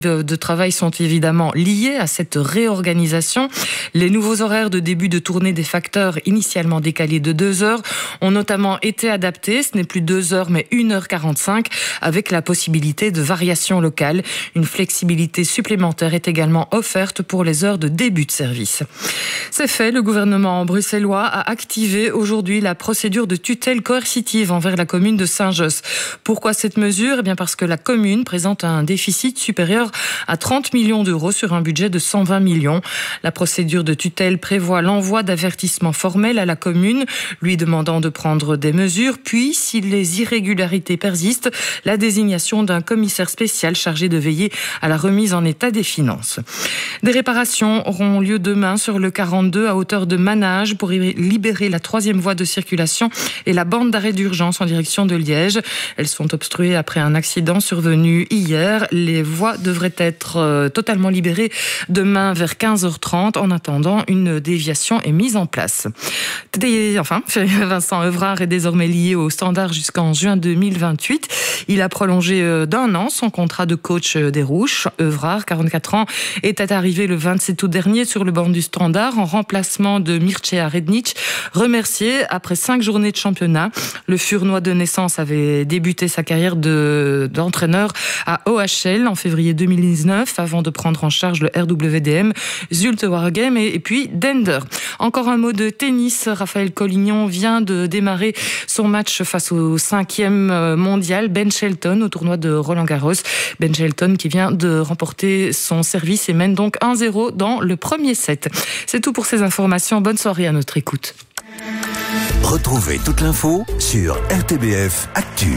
de travail sont évidemment liés à cette réorganisation. Les nouveaux horaires de début de tournée des facteurs, initialement décalés de 2 heures, ont notamment été adaptés. Ce n'est plus 2 heures, mais 1h45, avec la possibilité de variation locale. Une flexibilité supplémentaire est également offerte pour les heures de début de service. C'est fait, le gouvernement bruxellois a activé aujourd'hui la procédure de tutelle coercitive envers la commune de Saint-Josse. Pourquoi cette mesure ? Eh bien parce que la commune présente un déficit supérieur à 30 millions d'euros sur un budget de 120 millions. La procédure de tutelle prévoit l'envoi d'avertissements formels à la commune, lui demandant de prendre des mesures, puis, si les irrégularités persistent, la désignation d'un commissaire spécial chargé de veiller à la remise en état des finances. Des réparations auront lieu demain sur le 42 à hauteur de Manage pour libérer la 3e voie de circulation et la bande d'arrêt d'urgence en direction de Liège. Elles sont obstruées après un accident survenu hier. Les voies devraient être totalement libérées demain vers 15h30. En attendant, une déviation est mise en place. Vincent Evrard est désormais lié au Standard jusqu'en juin 2028. Il a prolongé d'1 an son contrat de coach des Rouges. Evrard, 44 ans, était arrivé le 27 août dernier sur le banc du Standard en remplacement de Mircea Rednic, remercié après 5 journées de championnat. Le Furnois de naissance avait débuté sa carrière d'entraîneur à OHL en février 2019 avant de prendre en charge le RWDM, Zulte Waregem et puis Dender. Encore un mot de tennis. Raphaël Collignon vient de démarrer son match face au 5e mondial, Ben Shelton, au tournoi de Roland-Garros. Ben Shelton qui vient de remporter son service et mène donc 1-0 dans le premier set. C'est tout pour ces informations. Bonne soirée à notre écoute. Retrouvez toute l'info sur RTBF Actu.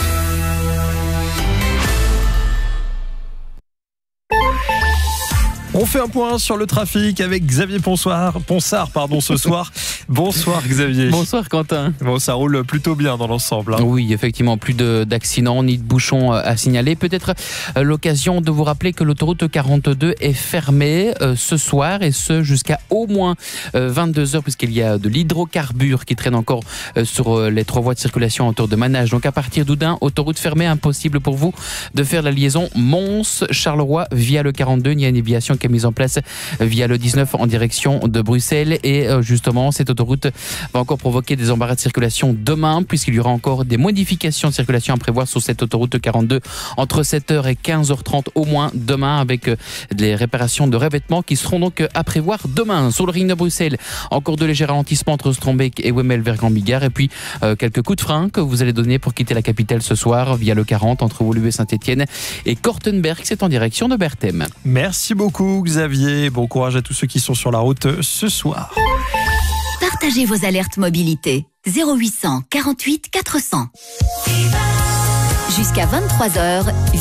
On fait un point sur le trafic avec Xavier Ponsard ce soir. Bonsoir Xavier. Bonsoir Quentin. Bon, ça roule plutôt bien dans l'ensemble. Oui, effectivement, plus d'accidents ni de bouchons à signaler. Peut-être l'occasion de vous rappeler que l'autoroute 42 est fermée ce soir et ce jusqu'à au moins 22h puisqu'il y a de l'hydrocarbure qui traîne encore sur les 3 voies de circulation autour de Manage. Donc à partir d'Oudin, autoroute fermée, impossible pour vous de faire la liaison Mons-Charleroi via le 42. Il y a une déviation qui est mise en place via le 19 en direction de Bruxelles et justement cette autoroute va encore provoquer des embarras de circulation demain puisqu'il y aura encore des modifications de circulation à prévoir sur cette autoroute 42 entre 7h et 15h30 au moins demain avec des réparations de revêtements qui seront donc à prévoir demain. Sur le ring de Bruxelles, encore de légers ralentissements entre Strombeek et Wemmel vers Grand-Bigard et puis quelques coups de frein que vous allez donner pour quitter la capitale ce soir via le 40 entre Woluwe et Saint-Etienne et Kortenberg, c'est en direction de Berthem. Merci beaucoup Xavier, bon courage à tous ceux qui sont sur la route ce soir. Partagez vos alertes mobilité 0800 48 400. Jusqu'à 23h.